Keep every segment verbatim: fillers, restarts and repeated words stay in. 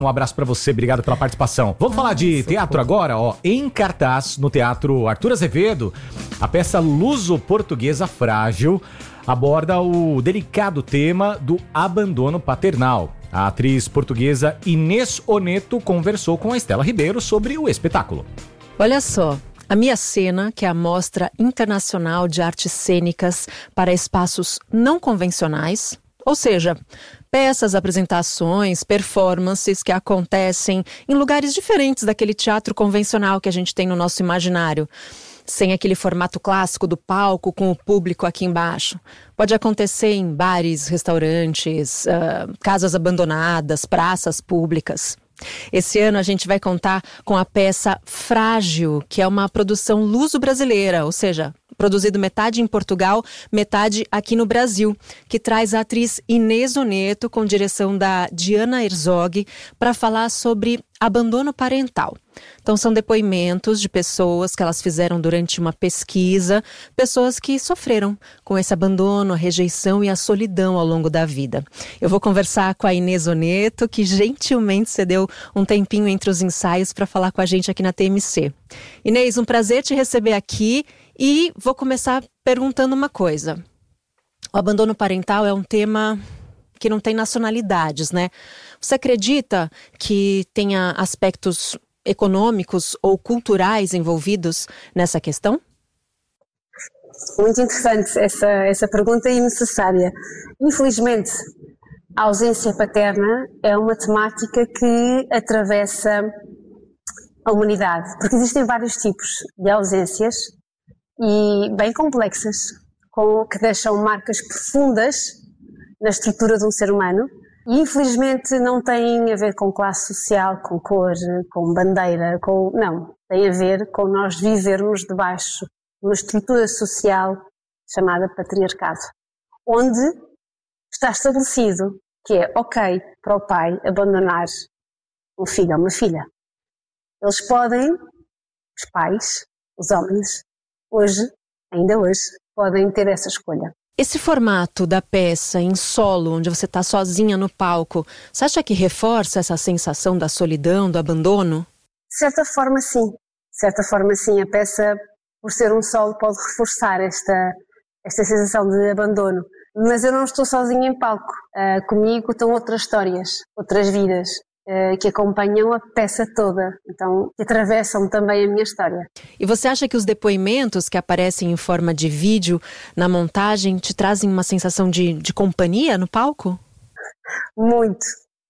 Um abraço pra você, obrigado pela participação. Vamos falar de teatro agora, ó. Em cartaz, no Teatro Arthur Azevedo, a peça luso-portuguesa Frágil aborda o delicado tema do abandono paternal. A atriz portuguesa Inês Oneto conversou com a Estela Ribeiro sobre o espetáculo. Olha só, a Mia Cena, que é a Mostra Internacional de Artes Cênicas para Espaços Não Convencionais, ou seja, peças, apresentações, performances que acontecem em lugares diferentes daquele teatro convencional que a gente tem no nosso imaginário. Sem aquele formato clássico do palco com o público aqui embaixo. Pode acontecer em bares, restaurantes, uh, casas abandonadas, praças públicas. Esse ano a gente vai contar com a peça Frágil, que é uma produção luso-brasileira, ou seja, produzido metade em Portugal, metade aqui no Brasil, que traz a atriz Inês Oneto, com direção da Diana Herzog, para falar sobre abandono parental. Então são depoimentos de pessoas que elas fizeram durante uma pesquisa, pessoas que sofreram com esse abandono, a rejeição e a solidão ao longo da vida. Eu vou conversar com a Inês Oneto, que gentilmente cedeu um tempinho entre os ensaios para falar com a gente aqui na T M C. Inês, um prazer te receber aqui e vou começar perguntando uma coisa. O abandono parental é um tema que não tem nacionalidades, né? Você acredita que tenha aspectos econômicos ou culturais envolvidos nessa questão? Muito interessante essa, essa pergunta e necessária. Infelizmente, a ausência paterna é uma temática que atravessa a humanidade, porque existem vários tipos de ausências e bem complexas, com, que deixam marcas profundas na estrutura de um ser humano. E infelizmente não tem a ver com classe social, com cor, com bandeira, com... não. Tem a ver com nós vivermos debaixo de uma estrutura social chamada patriarcado, onde está estabelecido que é ok para o pai abandonar um filho ou uma filha. Eles podem, os pais, os homens, hoje, ainda hoje, podem ter essa escolha. Esse formato da peça em solo, onde você está sozinha no palco, você acha que reforça essa sensação da solidão, do abandono? De certa forma, sim. De certa forma, sim. A peça, por ser um solo, pode reforçar esta, esta sensação de abandono. Mas eu não estou sozinha em palco. Uh, comigo estão outras histórias, outras vidas, uh, que acompanham a peça toda. Então, que atravessam também a minha história. E você acha que os depoimentos que aparecem em forma de vídeo na montagem te trazem uma sensação de, de companhia no palco? Muito.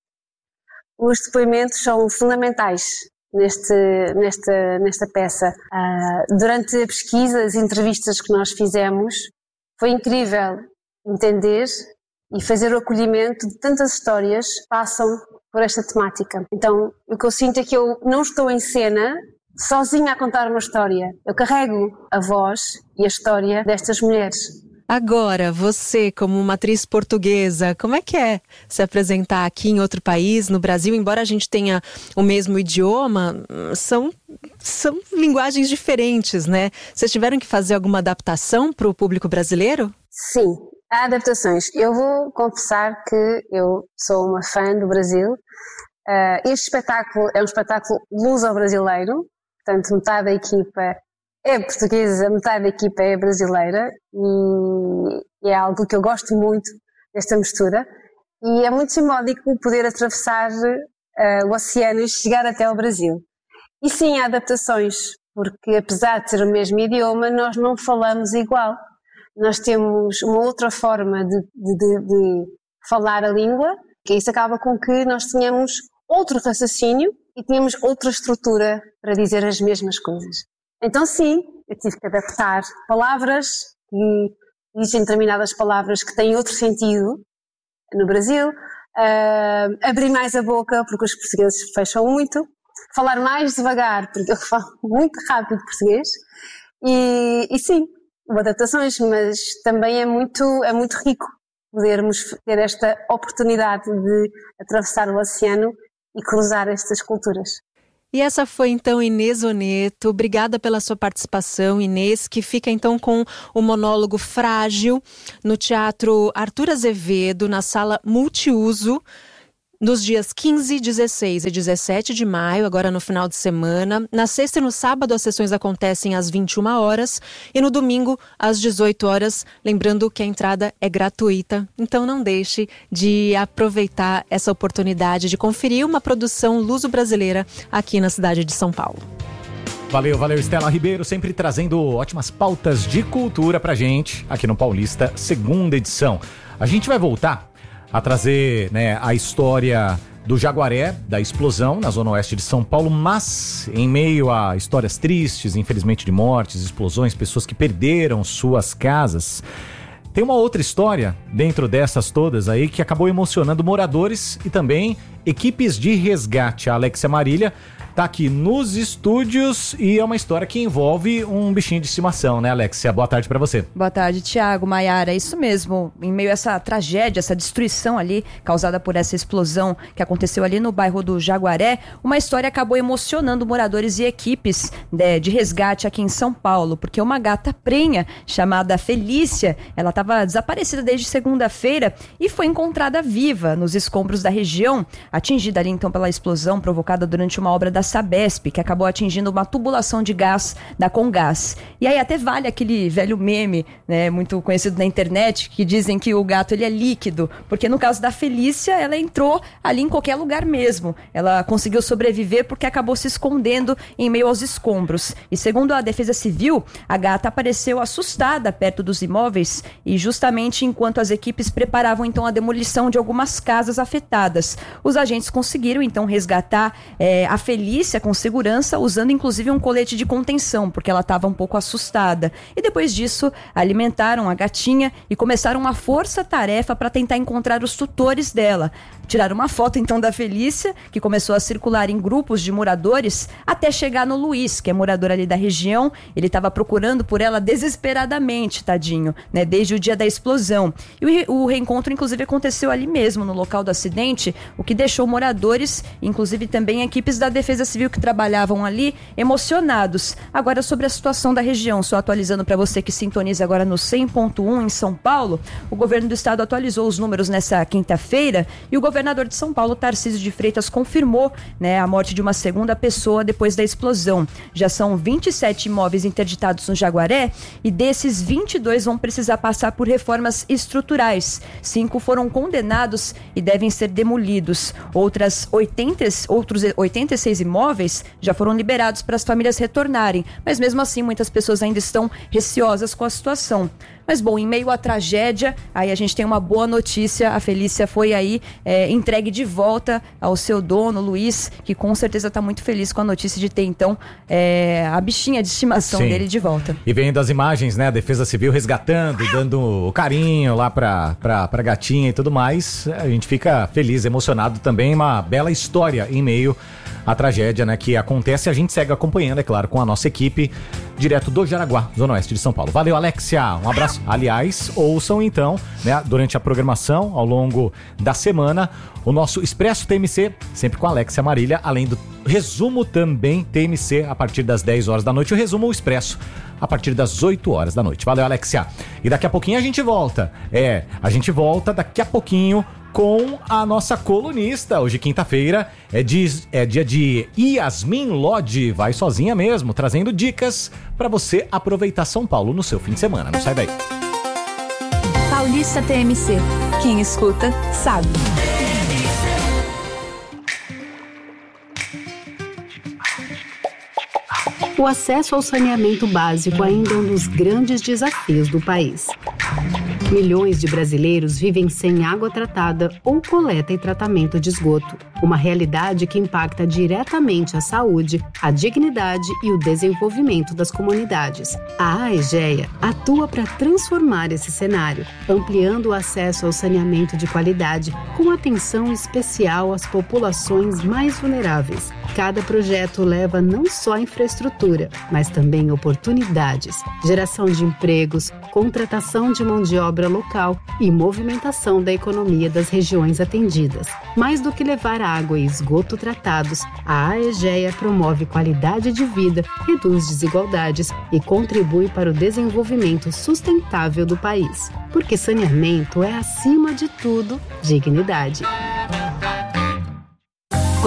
Os depoimentos são fundamentais neste, nesta, nesta peça. Uh, durante a pesquisa, as entrevistas que nós fizemos, foi incrível entender e fazer o acolhimento de tantas histórias que passam por esta temática. Então, o que eu sinto é que eu não estou em cena sozinha a contar uma história. Eu carrego a voz e a história destas mulheres. Agora, você como uma atriz portuguesa, como é que é se apresentar aqui em outro país, no Brasil? Embora a gente tenha o mesmo idioma, são, são linguagens diferentes, né? Vocês tiveram que fazer alguma adaptação para o público brasileiro? Sim, há adaptações. Eu vou confessar que eu sou uma fã do Brasil. Uh, este espetáculo é um espetáculo luso-brasileiro, portanto metade da equipa é portuguesa, metade da equipa é brasileira e é algo que eu gosto muito desta mistura e é muito simbólico poder atravessar uh, o oceano e chegar até ao Brasil. E sim, há adaptações, porque apesar de ser o mesmo idioma, nós não falamos igual. Nós temos uma outra forma de, de, de, de falar a língua, que isso acaba com que nós tenhamos outro raciocínio e tínhamos outra estrutura para dizer as mesmas coisas. Então sim, eu tive que adaptar palavras e dizem determinadas palavras que têm outro sentido no Brasil, uh, abrir mais a boca porque os portugueses fecham muito, falar mais devagar porque eu falo muito rápido português e, e sim, adaptações, mas também é muito, é muito rico podermos ter esta oportunidade de atravessar o oceano e cruzar estas culturas. E essa foi então Inês Oneto. Obrigada pela sua participação, Inês, que fica então com o monólogo Frágil no Teatro Arthur Azevedo, na sala multiuso. nos dias quinze, dezesseis e dezessete de maio, agora no final de semana. Na sexta e no sábado as sessões acontecem às vinte e uma horas e no domingo às dezoito horas, lembrando que a entrada é gratuita, então não deixe de aproveitar essa oportunidade de conferir uma produção luso-brasileira aqui na cidade de São Paulo. Valeu, valeu, Estela Ribeiro, sempre trazendo ótimas pautas de cultura pra gente aqui no Paulista, segunda edição. A gente vai voltar a trazer, né, a história do Jaguaré, da explosão na zona oeste de São Paulo, mas em meio a histórias tristes, infelizmente de mortes, explosões, pessoas que perderam suas casas, tem uma outra história dentro dessas todas aí que acabou emocionando moradores e também equipes de resgate. A Alexia Marília tá aqui nos estúdios e é uma história que envolve um bichinho de estimação, né, Alexia? Boa tarde pra você. Boa tarde, Thiago, Maiara. É isso mesmo. Em meio a essa tragédia, essa destruição ali, causada por essa explosão que aconteceu ali no bairro do Jaguaré, uma história acabou emocionando moradores e equipes de, de resgate aqui em São Paulo, porque uma gata prenha chamada Felícia, ela estava desaparecida desde segunda-feira e foi encontrada viva nos escombros da região, atingida ali então pela explosão provocada durante uma obra da Sabesp, que acabou atingindo uma tubulação de gás da Comgás. E aí até vale aquele velho meme, né, muito conhecido na internet, que dizem que o gato ele é líquido, porque no caso da Felícia, ela entrou ali em qualquer lugar mesmo. Ela conseguiu sobreviver porque acabou se escondendo em meio aos escombros. E segundo a Defesa Civil, a gata apareceu assustada perto dos imóveis e justamente enquanto as equipes preparavam então a demolição de algumas casas afetadas. Os agentes conseguiram então resgatar é, a Felícia com segurança, usando inclusive um colete de contenção, porque ela estava um pouco assustada. E depois disso, alimentaram a gatinha e começaram uma força-tarefa para tentar encontrar os tutores dela. Tiraram uma foto então da Felícia, que começou a circular em grupos de moradores, até chegar no Luiz, que é morador ali da região. Ele estava procurando por ela desesperadamente, tadinho, né, desde o dia da explosão. E o, o reencontro, inclusive, aconteceu ali mesmo, no local do acidente, o que deixou moradores, inclusive também equipes da Defesa Civil que trabalhavam ali, emocionados. Agora, sobre a situação da região, só atualizando para você que sintoniza agora no cem ponto um em São Paulo, o governo do estado atualizou os números nessa quinta-feira e o governo O governador de São Paulo, Tarcísio de Freitas, confirmou, né, a morte de uma segunda pessoa depois da explosão. Já são vinte e sete imóveis interditados no Jaguaré e desses vinte e dois vão precisar passar por reformas estruturais. Cinco foram condenados e devem ser demolidos. Outras oitenta, outros oitenta e seis imóveis já foram liberados para as famílias retornarem, mas mesmo assim muitas pessoas ainda estão receosas com a situação. Mas bom, em meio à tragédia, aí a gente tem uma boa notícia, a Felícia foi aí é, entregue de volta ao seu dono, Luiz, que com certeza está muito feliz com a notícia de ter então é, a bichinha de estimação Sim. dele de volta. E vendo as imagens, né, a Defesa Civil resgatando, dando o carinho lá pra, pra, pra gatinha e tudo mais, a gente fica feliz, emocionado também, uma bela história em meio à tragédia, né, que acontece. A gente segue acompanhando, é claro, com a nossa equipe direto do Jaraguá, Zona Oeste de São Paulo. Valeu, Alexia, um abraço. Aliás, ouçam então, né, durante a programação, ao longo da semana, o nosso Expresso T M C, sempre com a Alexia Marília, além do resumo também T M C a partir das dez horas da noite, o resumo o Expresso a partir das oito horas da noite. Valeu, Alexia. E daqui a pouquinho a gente volta. É, a gente volta daqui a pouquinho com a nossa colunista. Hoje, quinta-feira, é, de, é dia de Yasmin Lodge. Vai sozinha mesmo, trazendo dicas para você aproveitar São Paulo no seu fim de semana. Não sai daí. Paulista T M C. Quem escuta, sabe. O acesso ao saneamento básico ainda é um dos grandes desafios do país. Milhões de brasileiros vivem sem água tratada ou coleta e tratamento de esgoto. Uma realidade que impacta diretamente a saúde, a dignidade e o desenvolvimento das comunidades. A AEGEA atua para transformar esse cenário, ampliando o acesso ao saneamento de qualidade, com atenção especial às populações mais vulneráveis. Cada projeto leva não só infraestrutura, mas também oportunidades, geração de empregos, contratação de mão de obra local e movimentação da economia das regiões atendidas. Mais do que levar água e esgoto tratados, a AEGEA promove qualidade de vida, reduz desigualdades e contribui para o desenvolvimento sustentável do país. Porque saneamento é, acima de tudo, dignidade.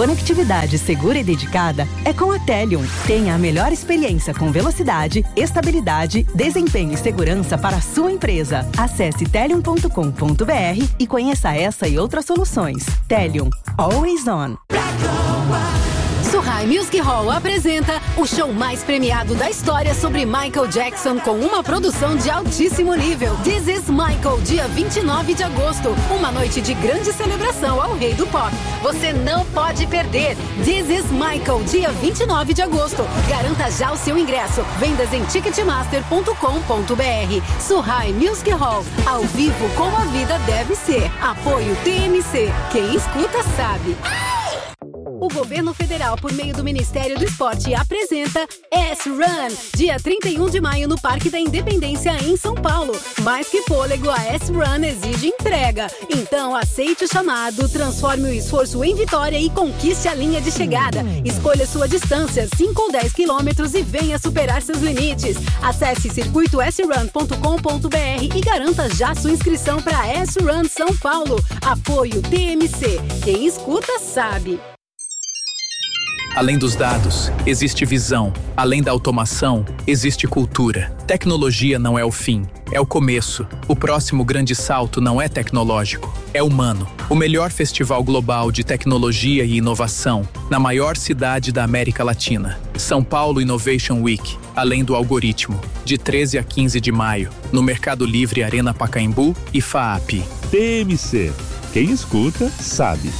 conectividade segura e dedicada é com a Telium. Tenha a melhor experiência com velocidade, estabilidade, desempenho e segurança para a sua empresa. Acesse telium ponto com ponto b r e conheça essa e outras soluções. Telium. Always on. Surrai Music Hall apresenta o show mais premiado da história sobre Michael Jackson com uma produção de altíssimo nível. This is Michael, dia vinte e nove de agosto. Uma noite de grande celebração ao rei do pop. Você não pode perder. This is Michael, dia vinte e nove de agosto. Garanta já o seu ingresso. Vendas em ticketmaster ponto com ponto b r. Surrai Music Hall, ao vivo como a vida deve ser. Apoio T M C. Quem escuta sabe. O governo federal, por meio do Ministério do Esporte, apresenta S-Run, dia trinta e um de maio no Parque da Independência, em São Paulo. Mais que fôlego, a S-Run exige entrega. Então, aceite o chamado, transforme o esforço em vitória e conquiste a linha de chegada. Escolha sua distância, cinco ou dez quilômetros, e venha superar seus limites. Acesse circuito s run ponto com ponto b r e garanta já sua inscrição para S-Run São Paulo. Apoio T M C. Quem escuta, sabe. Além dos dados, existe visão. Além da automação, existe cultura. Tecnologia não é o fim, é o começo. O próximo grande salto não é tecnológico, é humano. O melhor festival global de tecnologia e inovação, na maior cidade da América Latina. São Paulo Innovation Week, além do algoritmo, de treze a quinze de maio, no Mercado Livre Arena Pacaembu e FAAP. T M C. Quem escuta, sabe.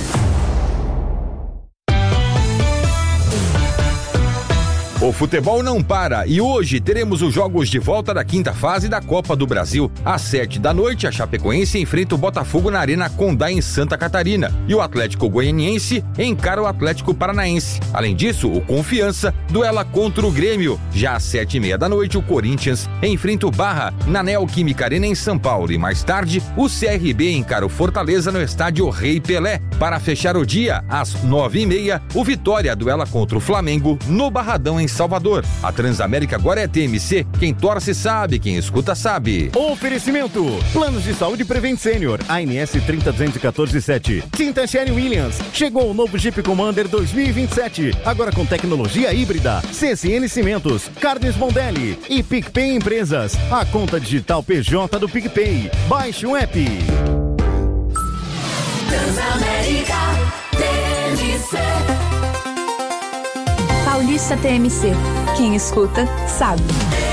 O futebol não para e hoje teremos os jogos de volta da quinta fase da Copa do Brasil. Às sete da noite, a Chapecoense enfrenta o Botafogo na Arena Condá, em Santa Catarina. E o Atlético Goianiense encara o Atlético Paranaense. Além disso, o Confiança duela contra o Grêmio. Já às sete e meia da noite, o Corinthians enfrenta o Barra na Neoquímica Arena, em São Paulo. E mais tarde, o C R B encara o Fortaleza no estádio Rei Pelé. Para fechar o dia, às nove e meia, o Vitória duela contra o Flamengo no Barradão, em Salvador. A Transamérica agora é T M C. Quem torce sabe, quem escuta sabe. Oferecimento: Planos de Saúde Prevent Senior, A N S trinta duzentos e quatorze sete. Tinta Sherwin-Williams. Chegou o novo Jeep Commander dois mil e vinte e sete, agora com tecnologia híbrida. C S N Cimentos, Carnes Mondelli e PicPay Empresas. A conta digital P J do PicPay. Baixe o app. Transamérica T M C. Paulista T M C. Quem escuta, sabe.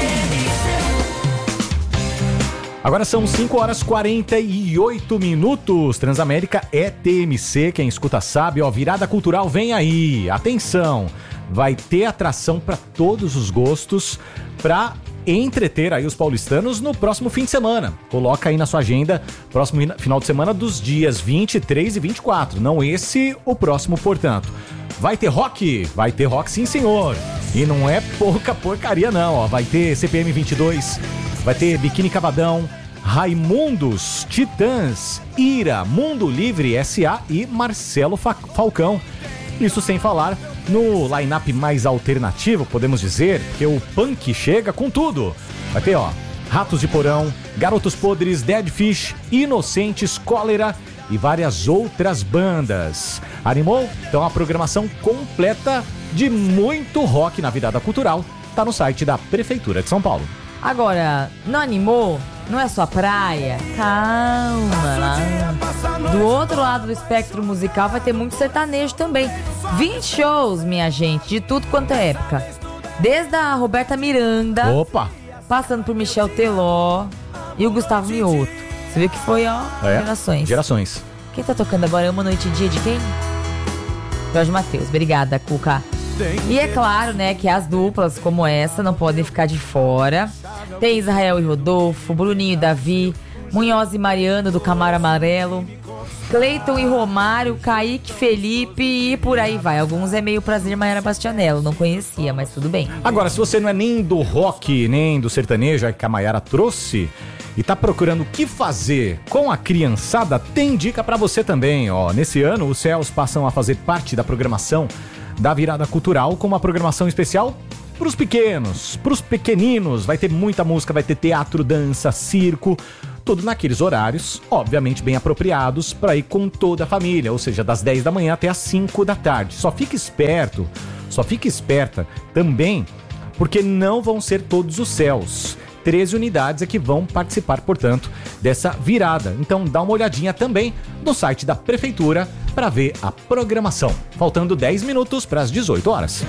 Agora são cinco horas e quarenta e oito minutos. Transamérica é T M C. Quem escuta sabe. Ó, virada cultural vem aí. Atenção. Vai ter atração para todos os gostos, para entreter aí os paulistanos no próximo fim de semana. Coloca aí na sua agenda, próximo final de semana dos dias vinte e três e vinte e quatro. Não esse, o próximo, portanto. Vai ter rock? Vai ter rock, sim, senhor. E não é pouca porcaria, não. Ó. Vai ter C P M vinte e dois, vai ter Biquíni Cavadão, Raimundos, Titãs, Ira, Mundo Livre S A e Marcelo Fa- Falcão. Isso sem falar no line-up mais alternativo, podemos dizer, que o punk chega com tudo. Vai ter, ó, Ratos de Porão, Garotos Podres, Dead Fish, Inocentes, Cólera e várias outras bandas. Animou? Então a programação completa de muito rock na virada cultural tá no site da Prefeitura de São Paulo. Agora, não animou? Não é sua praia? Calma lá. Do outro lado do espectro musical vai ter muito sertanejo também. vinte shows, minha gente, de tudo quanto é época. Desde a Roberta Miranda, opa, passando por Michel Teló e o Gustavo Mioto. Você viu que foi, ó, é, gerações. Gerações. Quem tá tocando agora é Uma Noite e Dia de quem? Jorge Mateus. Obrigada, Cuca. E é claro, né, que as duplas como essa não podem ficar de fora. Tem Israel e Rodolfo, Bruninho e Davi, Munhoz e Mariano do Camaro Amarelo, Cleiton e Romário, Kaique, Felipe e por aí vai. Alguns é meio prazer Maiara Bastianello, não conhecia, mas tudo bem. Agora, se você não é nem do rock, nem do sertanejo que a Maiara trouxe e tá procurando o que fazer com a criançada, tem dica pra você também, ó. Nesse ano, os Céus passam a fazer parte da programação da Virada Cultural com uma programação especial pros pequenos, pros pequeninos. Vai ter muita música, vai ter teatro, dança, circo, tudo naqueles horários, obviamente bem apropriados para ir com toda a família, ou seja, das dez da manhã até as cinco da tarde. Só fique esperto, só fique esperta também, porque não vão ser todos os céus. treze unidades é que vão participar, portanto, dessa virada. Então dá uma olhadinha também no site da Prefeitura para ver a programação. Faltando dez minutos para as dezoito horas.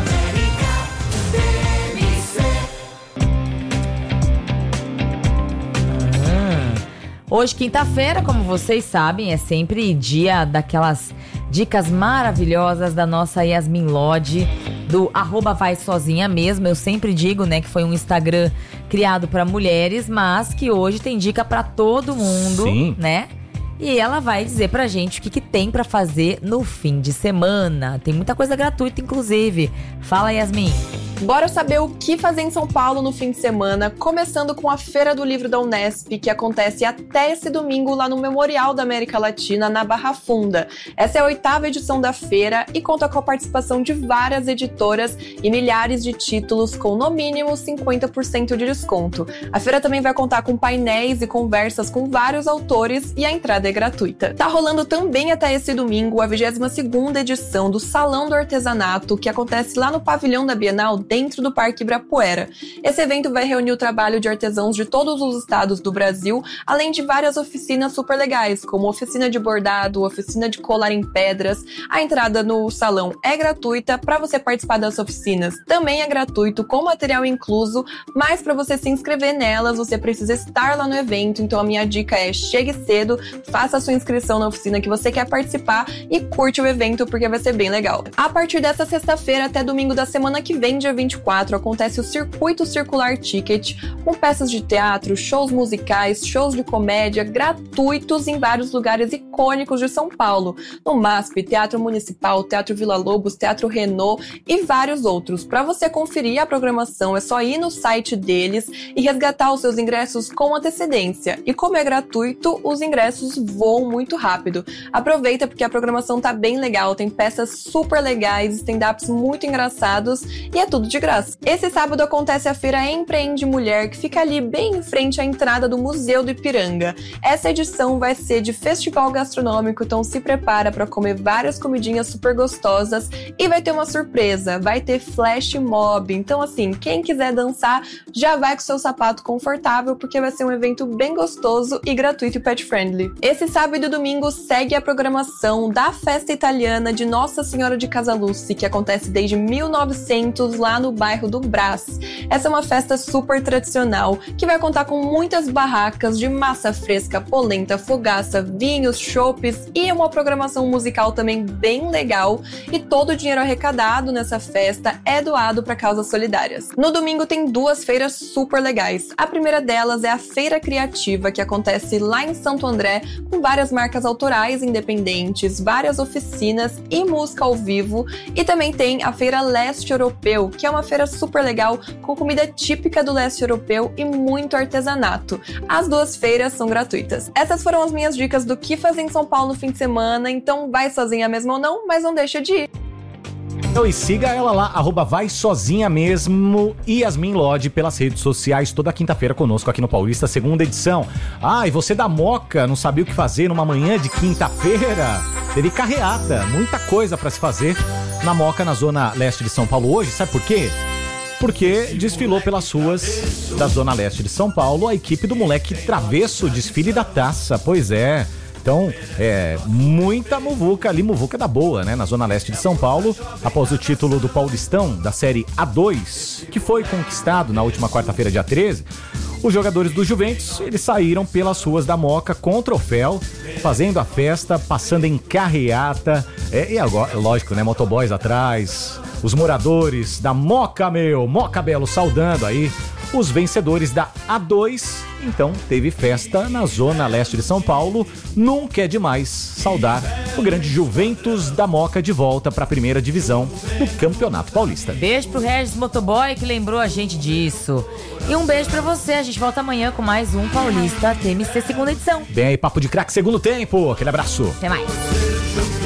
Hoje, quinta-feira, como vocês sabem, é sempre dia daquelas dicas maravilhosas da nossa Yasmin Lodge, do arroba vai sozinha mesmo. Eu sempre digo, né, que foi um Instagram criado para mulheres, mas que hoje tem dica para todo mundo. Sim. Né? E ela vai dizer pra gente o que, que tem pra fazer no fim de semana. Tem muita coisa gratuita, inclusive. Fala, Yasmin. Bora saber o que fazer em São Paulo no fim de semana, começando com a Feira do Livro da Unesp, que acontece até esse domingo lá no Memorial da América Latina, na Barra Funda. Essa é a oitava edição da feira e conta com a participação de várias editoras e milhares de títulos com, no mínimo, cinquenta por cento de desconto. A feira também vai contar com painéis e conversas com vários autores e a entrada é gratuita. Tá rolando também até esse domingo a vigésima segunda edição do Salão do Artesanato, que acontece lá no pavilhão da Bienal, dentro do Parque Ibirapuera. Esse evento vai reunir o trabalho de artesãos de todos os estados do Brasil, além de várias oficinas super legais, como oficina de bordado, oficina de colar em pedras. A entrada no salão é gratuita. Para você participar das oficinas também é gratuito, com material incluso, mas para você se inscrever nelas, você precisa estar lá no evento. Então a minha dica é: chegue cedo, faça a sua inscrição na oficina que você quer participar e curte o evento, porque vai ser bem legal. A partir dessa sexta-feira até domingo da semana que vem, dia vinte e quatro, acontece o Circuito Circular Ticket, com peças de teatro, shows musicais, shows de comédia gratuitos em vários lugares icônicos de São Paulo, no M A S P, Teatro Municipal, Teatro Vila Lobos, Teatro Renault e vários outros. Para você conferir a programação, é só ir no site deles e resgatar os seus ingressos com antecedência. E como é gratuito, os ingressos voam muito rápido. Aproveita, porque a programação tá bem legal, tem peças super legais, stand-ups muito engraçados e é tudo de graça. Esse sábado acontece a Feira Empreende Mulher, que fica ali bem em frente à entrada do Museu do Ipiranga. Essa edição vai ser de festival gastronômico, então se prepara para comer várias comidinhas super gostosas e vai ter uma surpresa, vai ter flash mob. Então assim, quem quiser dançar já vai com seu sapato confortável, porque vai ser um evento bem gostoso e gratuito e pet friendly. Esse sábado e domingo segue a programação da Festa Italiana de Nossa Senhora de Casaluce, que acontece desde mil e novecentos lá no bairro do Brás. Essa é uma festa super tradicional que vai contar com muitas barracas de massa fresca, polenta, fogaça, vinhos, chopes e uma programação musical também bem legal. E todo o dinheiro arrecadado nessa festa é doado para causas solidárias. No domingo tem duas feiras super legais. A primeira delas é a Feira Criativa, que acontece lá em Santo André, com várias marcas autorais independentes, várias oficinas e música ao vivo. E também tem a Feira Leste Europeu, que é uma feira super legal, com comida típica do leste europeu e muito artesanato. As duas feiras são gratuitas. Essas foram as minhas dicas do que fazer em São Paulo no fim de semana, então vai sozinha mesmo ou não, mas não deixa de ir. Então, e siga ela lá, arroba vai sozinha mesmo, e Yasmin Lodge pelas redes sociais, toda quinta-feira conosco aqui no Paulista, segunda edição. Ah, e você da Moca não sabia o que fazer numa manhã de quinta-feira? Teve carreata, muita coisa pra se fazer na Moca, na zona leste de São Paulo hoje. Sabe por quê? Porque desfilou pelas ruas da zona leste de São Paulo a equipe do Moleque Travesso, desfile da taça. Pois é. Então, é muita muvuca ali, muvuca da boa, né? Na zona leste de São Paulo, após o título do Paulistão da Série A dois, que foi conquistado na última quarta-feira, dia treze, os jogadores do Juventus, eles saíram pelas ruas da Moca com troféu, fazendo a festa, passando em carreata, é, e agora, lógico, né? Motoboys atrás, os moradores da Moca, meu, Moca Belo, saudando aí os vencedores da A dois. Então teve festa na zona leste de São Paulo. Nunca é demais saudar o grande Juventus da Moca de volta para a primeira divisão do Campeonato Paulista. Beijo pro Regis Motoboy, que lembrou a gente disso. E um beijo pra você. A gente volta amanhã com mais um Paulista T M C segunda edição. Bem aí, Papo de Craque segundo tempo. Aquele abraço. Até mais.